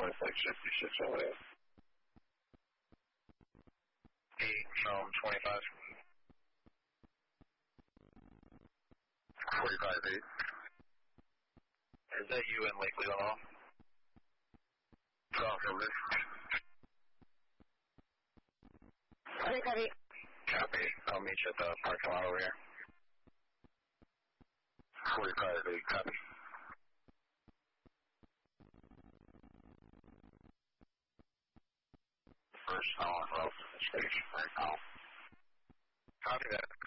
265608. 8 from 25. 45-8. Is that you in Lakely, Omaha? Affirmative. Copy. Copy. I'll meet you at the parking lot over here. 45-8, copy. First on station right now. Copy that.